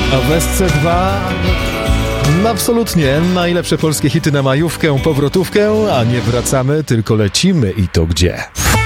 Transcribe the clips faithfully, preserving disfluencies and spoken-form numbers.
A w S C dwa absolutnie najlepsze polskie hity na majówkę, powrotówkę, a nie wracamy, tylko lecimy i to gdzie?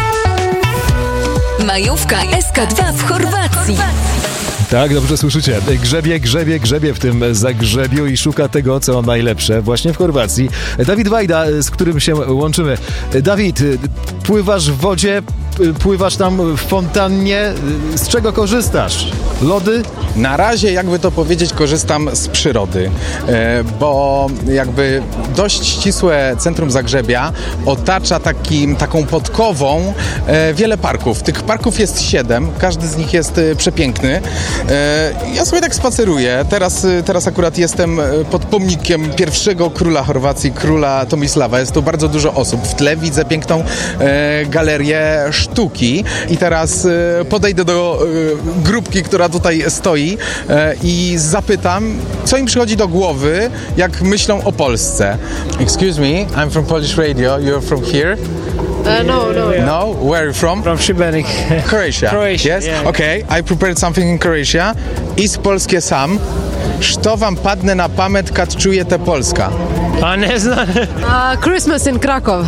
Majówka S K dwa w Chorwacji. Tak, dobrze słyszycie. Grzebie, grzebie, grzebie w tym zagrzebiu i szuka tego, co najlepsze właśnie w Chorwacji. Dawid Wajda, z którym się łączymy. Dawid, pływasz w wodzie, pływasz tam w fontannie. Z czego korzystasz? Lody? Na razie, jakby to powiedzieć, korzystam z przyrody, bo jakby dość ścisłe centrum Zagrzebia otacza takim, taką podkową wiele parków. Tych parków jest siedem, każdy z nich jest przepiękny. Ja sobie tak spaceruję. Teraz, teraz akurat jestem pod pomnikiem pierwszego króla Chorwacji, króla Tomisława. Jest tu bardzo dużo osób. W tle widzę piękną galerię sztuki i teraz podejdę do grupki, która tutaj stoi i zapytam, co im przychodzi do głowy, jak myślą o Polsce. Excuse me, I'm from Polish Radio. You're from here? Uh, no, no. No? Where are you from? From Šibenik. Croatia. Croatia, yes? yeah. Okay, I prepared something in Croatia. Is polskie sam. Što wam padne na pamet, kad čujete Polska? A ne znam. Uh, Christmas in Krakow.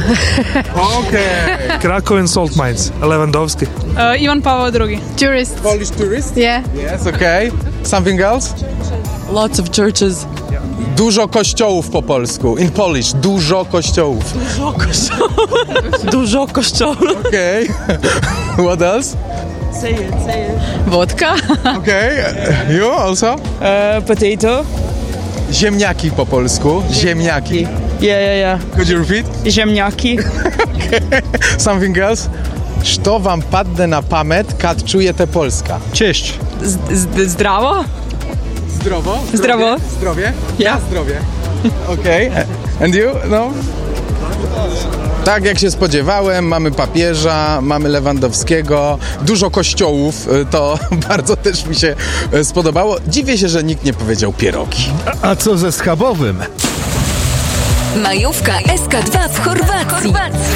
Okay. Krakow and salt mines. Lewandowski. Uh, Ivan Paweł drugi. Tourist. Polish tourist? Yeah. Yes, okay. Something else? Lots of churches. Dużo kościołów po polsku. In Polish. Dużo kościołów. Dużo kościołów. Dużo kościołów. Okay. What else? Say it, say it. Wodka. Okay. You also? Uh, potato. Ziemniaki po polsku. Ziemniaki. Yeah, yeah, yeah. Could you repeat? Ziemniaki. Okay. Something else? Što wam padne na pamet, kad czujete Polska? Cześć. Z- z- zdravo? Zdrowo? Zdrowo. Zdrowie? Ja. Zdrowie. Okej. Okay. And you? No? Tak jak się spodziewałem, mamy papieża, mamy Lewandowskiego, dużo kościołów, to bardzo też mi się spodobało. Dziwię się, że nikt nie powiedział pierogi. A, a co ze schabowym? Majówka S K dwa w Chorwacji.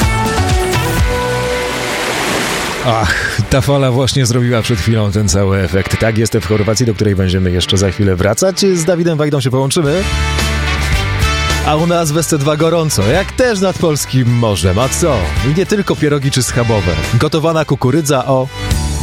Ach, ta fala właśnie zrobiła przed chwilą ten cały efekt. Tak, jestem w Chorwacji, do której będziemy jeszcze za chwilę wracać. Z Dawidem Wajdą się połączymy. A u nas w S C dwa gorąco, jak też nad polskim morzem. A co? I nie tylko pierogi czy schabowe. Gotowana kukurydza o...